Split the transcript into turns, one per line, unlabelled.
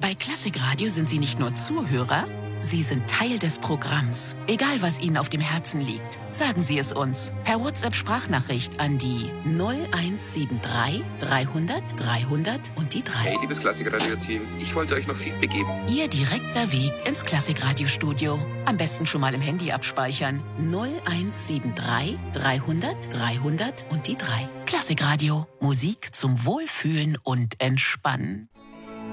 Bei Klassikradio sind Sie nicht nur Zuhörer, Sie sind Teil des Programms. Egal, was Ihnen auf dem Herzen liegt, sagen Sie es uns per WhatsApp-Sprachnachricht an die 0173 300 300 und die 3.
Hey, liebes Klassikradio-Team, ich wollte euch noch Feedback geben.
Ihr direkter Weg ins Klassikradio-Studio. Am besten schon mal im Handy abspeichern. 0173 300 300 und die 3. Klassikradio. Musik zum Wohlfühlen und Entspannen.